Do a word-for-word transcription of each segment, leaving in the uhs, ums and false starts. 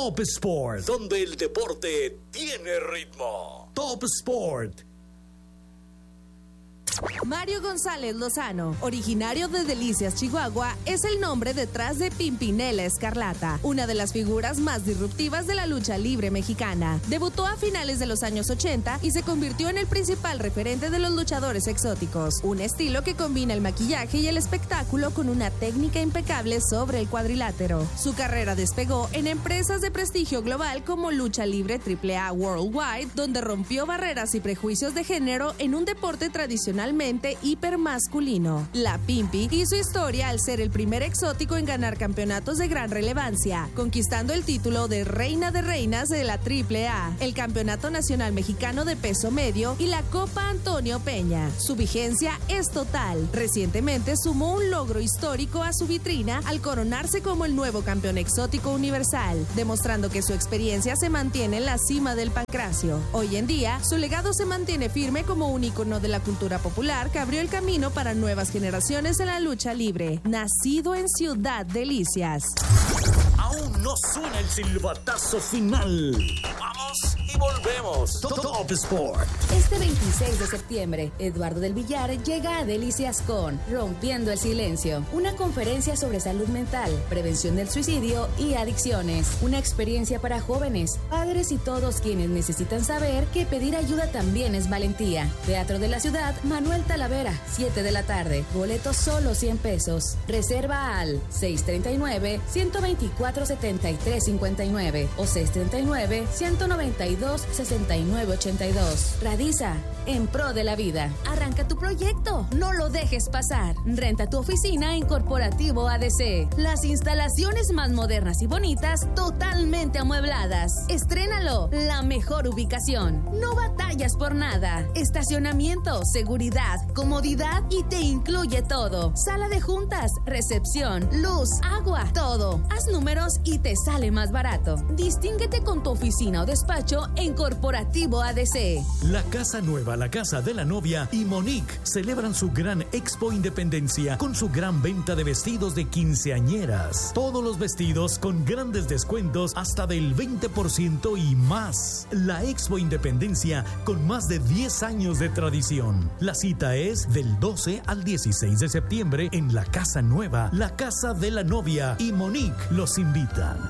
Top Sport, donde el deporte tiene ritmo. Top Sport. Mario González Lozano, originario de Delicias, Chihuahua, es el nombre detrás de Pimpinela Escarlata, una de las figuras más disruptivas de la lucha libre mexicana. Debutó a finales de los años ochenta y se convirtió en el principal referente de los luchadores exóticos, un estilo que combina el maquillaje y el espectáculo con una técnica impecable sobre el cuadrilátero. Su carrera despegó en empresas de prestigio global como Lucha Libre triple A Worldwide, donde rompió barreras y prejuicios de género en un deporte tradicional hipermasculino. La Pimpi hizo historia al ser el primer exótico en ganar campeonatos de gran relevancia, conquistando el título de Reina de Reinas de la triple A, el Campeonato Nacional Mexicano de Peso Medio y la Copa Antonio Peña. Su vigencia es total. Recientemente sumó un logro histórico a su vitrina al coronarse como el nuevo campeón exótico universal, demostrando que su experiencia se mantiene en la cima del pancracio. Hoy en día, su legado se mantiene firme como un ícono de la cultura popular que abrió el camino para nuevas generaciones en la lucha libre. Nacido en Ciudad Delicias. Aún no suena el silbatazo final. Vamos y volvemos. Top Sport. Este veintiséis de septiembre, Eduardo del Villar llega a Delicias con Rompiendo el Silencio, una conferencia sobre salud mental, prevención del suicidio y adicciones. Una experiencia para jóvenes, padres y todos quienes necesitan saber que pedir ayuda también es valentía. Teatro de la Ciudad, Manuel Talavera, siete de la tarde. Boletos solo cien pesos. Reserva al seis tres nueve, uno dos cuatro, siete tres cinco nueve o seis tres nueve, uno nueve dos, seis nueve ocho dos. Radiza, en pro de la vida. Arranca tu proyecto, no lo dejes pasar. Renta tu oficina en Corporativo A D C. Las instalaciones más modernas y bonitas, totalmente amuebladas. Estrénalo, la mejor ubicación. No batallas por nada. Estacionamiento, seguridad, comodidad y te incluye todo. Sala de juntas, recepción, luz, agua, todo. Haz números y te sale más barato. Distínguete con tu oficina o despacho en Corporativo A D C. La Casa Nueva, la Casa de la Novia y Monique celebran su gran Expo Independencia con su gran venta de vestidos de quinceañeras. Todos los vestidos con grandes descuentos hasta del veinte por ciento y más. La Expo Independencia con más de diez años de tradición. La cita es del doce al dieciséis de septiembre en la Casa Nueva, la Casa de la Novia y Monique los invitan.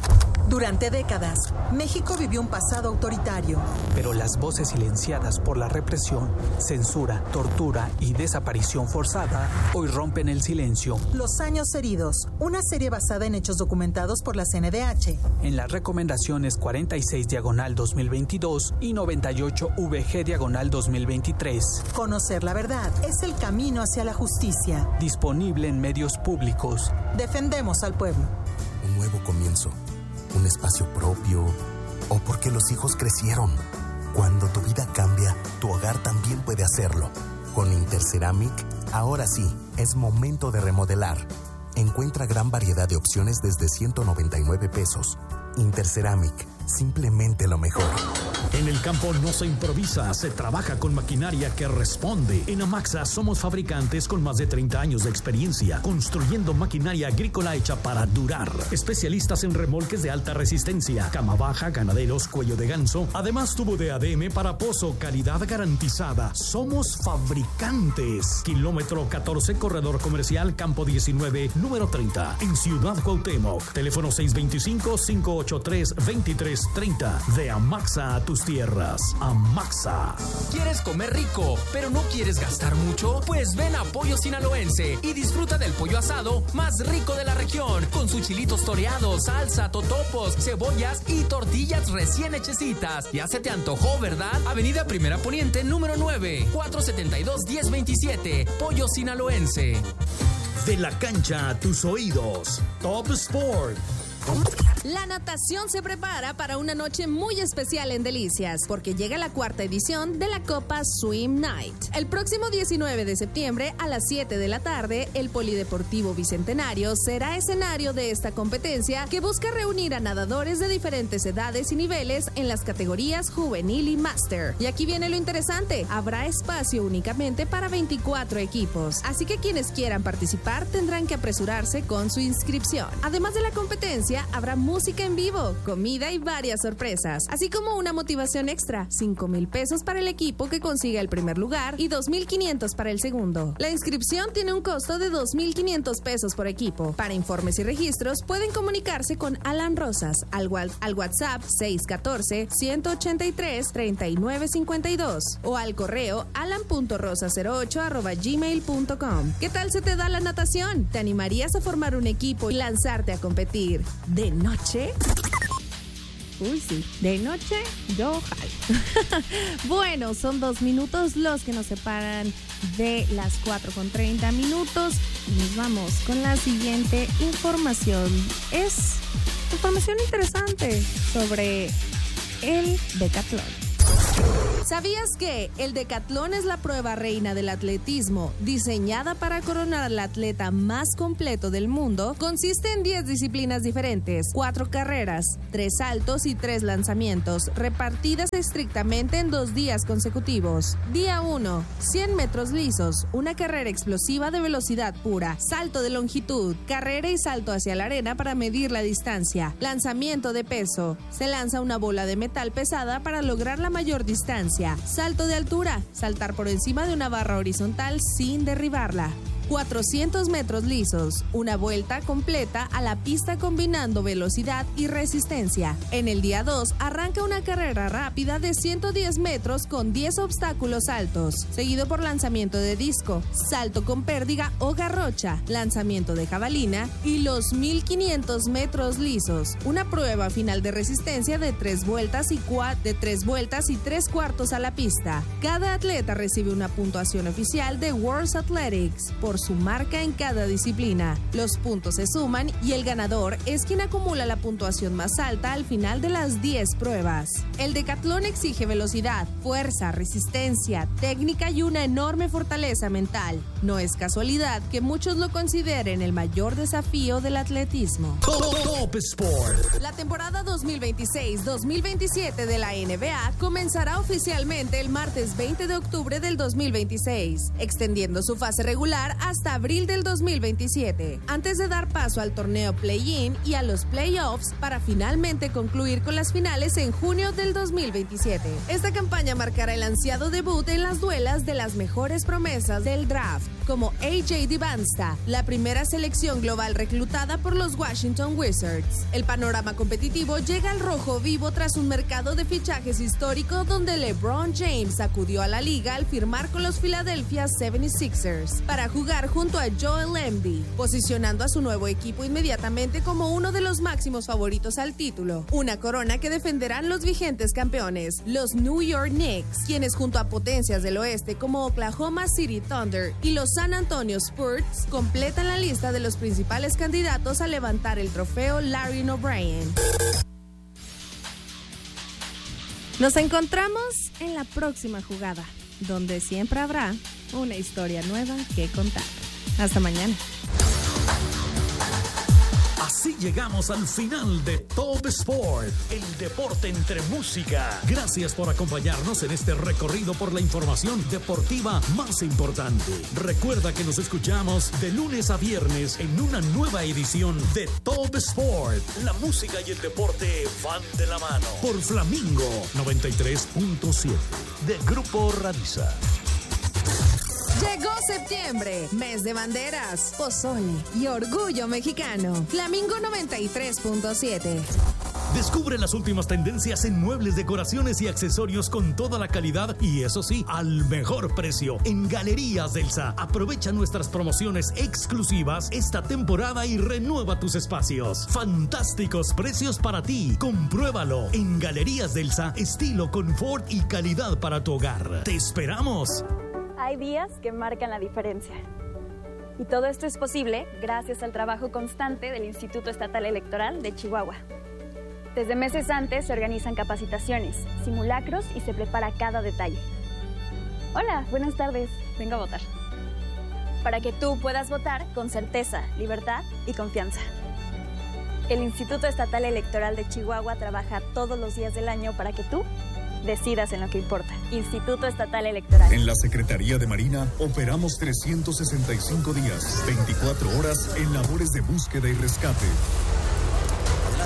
Durante décadas, México vivió un pasado autoritario. Pero las voces silenciadas por la represión, censura, tortura y desaparición forzada hoy rompen el silencio. Los años heridos, una serie basada en hechos documentados por la C N D H. En las recomendaciones cuarenta y seis diagonal dos mil veintidós y noventa y ocho V G diagonal dos mil veintitrés. Conocer la verdad es el camino hacia la justicia. Disponible en medios públicos. Defendemos al pueblo. Un nuevo comienzo. Un espacio propio, o porque los hijos crecieron. Cuando tu vida cambia, tu hogar también puede hacerlo. Con Interceramic, ahora sí, es momento de remodelar. Encuentra gran variedad de opciones desde ciento noventa y nueve pesos. Interceramic, simplemente lo mejor. En el campo no se improvisa, se trabaja con maquinaria que responde. En Amaxa somos fabricantes con más de treinta años de experiencia, construyendo maquinaria agrícola hecha para durar. Especialistas en remolques de alta resistencia, cama baja, ganaderos, cuello de ganso. Además, tubo de A D M para pozo, calidad garantizada. Somos fabricantes. Kilómetro catorce, corredor comercial, campo diecinueve, número treinta, en Ciudad Cuauhtémoc. Teléfono seis dos cinco, cinco ocho tres, dos tres tres cero. De Amaxa a tus tierras. Amaxa. ¿Quieres comer rico, pero no quieres gastar mucho? Pues ven a Pollo Sinaloense y disfruta del pollo asado más rico de la región, con sus chilitos toreados, salsa, totopos, cebollas y tortillas recién hechecitas. Ya se te antojó, ¿verdad? Avenida Primera Poniente, número nueve, cuatro setenta y dos, diez veintisiete. Pollo Sinaloense. De la cancha a tus oídos. Top Sport. La natación se prepara para una noche muy especial en Delicias, porque llega la cuarta edición de la Copa Swim Night. El próximo diecinueve de septiembre a las siete de la tarde, el Polideportivo Bicentenario será escenario de esta competencia que busca reunir a nadadores de diferentes edades y niveles en las categorías juvenil y máster. Y aquí viene lo interesante, habrá espacio únicamente para veinticuatro equipos, así que quienes quieran participar tendrán que apresurarse con su inscripción. Además de la competencia, competencia habrá música en vivo, comida y varias sorpresas, así como una motivación extra, cinco mil pesos para el equipo que consiga el primer lugar y dos mil quinientos para el segundo. La inscripción tiene un costo de dos mil quinientos pesos por equipo. Para informes y registros pueden comunicarse con Alan Rosas al, al WhatsApp seis uno cuatro, uno ocho tres, tres nueve cinco dos o al correo alan punto rosa cero ocho arroba gmail punto com. ¿Qué tal se te da la natación? ¿Te animarías a formar un equipo y lanzarte a competir de noche? Uy, sí, de noche yo jalo. Bueno, son dos minutos los que nos separan de las cuatro con treinta minutos. Y nos vamos con la siguiente información. Es información interesante sobre el decatlón. ¿Sabías que el decatlón es la prueba reina del atletismo, diseñada para coronar al atleta más completo del mundo? Consiste en diez disciplinas diferentes, cuatro carreras, tres saltos y tres lanzamientos, repartidas estrictamente en dos días consecutivos. Día uno, cien metros lisos, una carrera explosiva de velocidad pura, salto de longitud, carrera y salto hacia la arena para medir la distancia, lanzamiento de peso, se lanza una bola de metal pesada para lograr la mayor distancia. Salto de altura, saltar por encima de una barra horizontal sin derribarla. cuatrocientos metros lisos, una vuelta completa a la pista combinando velocidad y resistencia. En el día dos arranca una carrera rápida de ciento diez metros con diez obstáculos altos, seguido por lanzamiento de disco, salto con pérdiga o garrocha, lanzamiento de jabalina y los mil quinientos metros lisos, una prueba final de resistencia de tres vueltas y cua- de tres vueltas y tres cuartos a la pista. Cada atleta recibe una puntuación oficial de World Athletics por su marca en cada disciplina. Los puntos se suman y el ganador es quien acumula la puntuación más alta al final de las diez pruebas. El decatlón exige velocidad, fuerza, resistencia, técnica y una enorme fortaleza mental. No es casualidad que muchos lo consideren el mayor desafío del atletismo. Top Sport. La temporada dos mil veintiséis dos mil veintisiete de la N B A comenzará oficialmente el martes veinte de octubre del dos mil veintiséis, extendiendo su fase regular hasta abril del dos mil veintisiete, antes de dar paso al torneo play-in y a los playoffs para finalmente concluir con las finales en junio del dos mil veintisiete. Esta campaña marcará el ansiado debut en las duelas de las mejores promesas del draft, como A J Dibasta, la primera selección global reclutada por los Washington Wizards. El panorama competitivo llega al rojo vivo tras un mercado de fichajes histórico donde LeBron James acudió a la liga al firmar con los Philadelphia setenta y seis ers para jugar junto a Joel Embiid, posicionando a su nuevo equipo inmediatamente como uno de los máximos favoritos al título, una corona que defenderán los vigentes campeones, los New York Knicks, quienes junto a potencias del oeste como Oklahoma City Thunder y los San Antonio Spurs completan la lista de los principales candidatos a levantar el trofeo Larry O'Brien. Nos encontramos en la próxima jugada, donde siempre habrá una historia nueva que contar. Hasta mañana. Así llegamos al final de Top Sport, el deporte entre música. Gracias por acompañarnos en este recorrido por la información deportiva más importante. Recuerda que nos escuchamos de lunes a viernes en una nueva edición de Top Sport. La música y el deporte van de la mano. Por Flamingo noventa y tres punto siete de Grupo Radiza. Llegó septiembre, mes de banderas, pozole y orgullo mexicano. Flamingo noventa y tres punto siete. Descubre las últimas tendencias en muebles, decoraciones y accesorios con toda la calidad y, eso sí, al mejor precio. En Galerías Delsa, aprovecha nuestras promociones exclusivas esta temporada y renueva tus espacios. Fantásticos precios para ti. Compruébalo. En Galerías Delsa, estilo, confort y calidad para tu hogar. ¡Te esperamos! Hay días que marcan la diferencia. Y todo esto es posible gracias al trabajo constante del Instituto Estatal Electoral de Chihuahua. Desde meses antes se organizan capacitaciones, simulacros y se prepara cada detalle. Hola, buenas tardes, vengo a votar. Para que tú puedas votar con certeza, libertad y confianza. El Instituto Estatal Electoral de Chihuahua trabaja todos los días del año para que tú decidas en lo que importa. Instituto Estatal Electoral. En la Secretaría de Marina operamos trescientos sesenta y cinco días, veinticuatro horas en labores de búsqueda y rescate.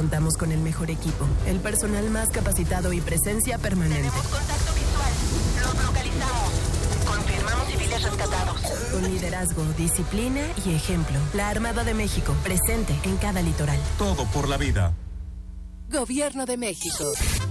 Contamos con el mejor equipo, el personal más capacitado y presencia permanente. Tenemos contacto visual. Los localizamos. Confirmamos civiles rescatados. Con liderazgo, disciplina y ejemplo. La Armada de México, presente en cada litoral. Todo por la vida. Gobierno de México.